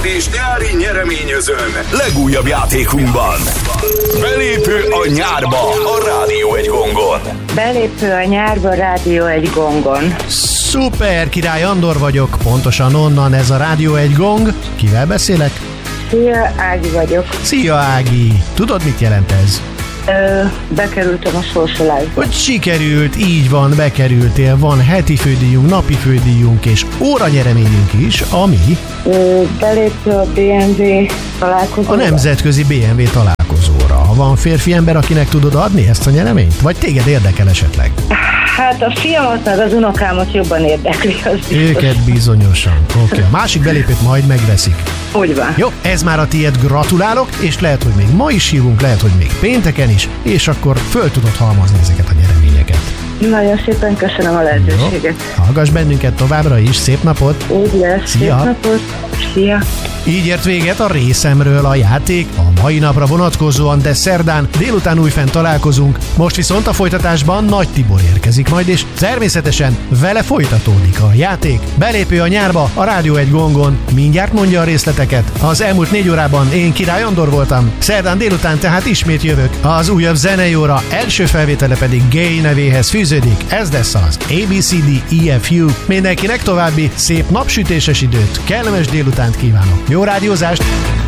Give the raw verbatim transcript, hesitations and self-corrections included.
és nyári nyereményözön legújabb játékunkban. Belépő a nyárba a Rádió egy gongon. Belépő a nyárba a Rádió egy gongon. Szuper, Király Andor vagyok, pontosan onnan ez a Rádió egy gong. Kivel beszélek? Szia, Ági vagyok. Szia, Ági. Tudod, mit jelent ez? Ö, bekerültem a Socialize-ba. Hogy sikerült, így van, bekerültél, van heti fődíjunk, napi fődíjunk és óranyereményünk is, ami Ö, belépő a bé em vé találkozóra. a nemzetközi bé em vé találkozóra. Ha van férfi ember, akinek tudod adni ezt a nyereményt? Vagy téged érdekel esetleg? Hát a fiamat meg az unokámat jobban érdekli, az biztos. Őket bizonyosan. Oké, okay. A másik belépőt majd megveszik. Úgy van. Jó, ez már a tiéd, gratulálok, és lehet, hogy még ma is hívunk, lehet, hogy még pénteken is, és akkor föl tudod halmozni ezeket a nyereményeket. Nagyon szépen köszönöm a lehetőséget. Jó. Hallgass bennünket továbbra is, szép napot! Úgy lesz, Szia. szép napot! Szia! Így ért véget a részemről a játék, a mai napra vonatkozóan, de szerdán délután újfent találkozunk. Most viszont a folytatásban Nagy Tibor érkezik majd, és természetesen vele folytatódik a játék. Belépő a nyárba a Rádió egy gongon. Mindjárt mondja a részleteket. Az elmúlt négy órában én Király Andor voltam. Szerdán délután tehát ismét jövök. Az újabb zenei óra első felvétele pedig Gay nevéhez fűződik. Ez lesz az á bé cé dé é ef u. Mindenkinek további szép napsütéses időt, kellemes délutánt kívánok. Jó rádiózást!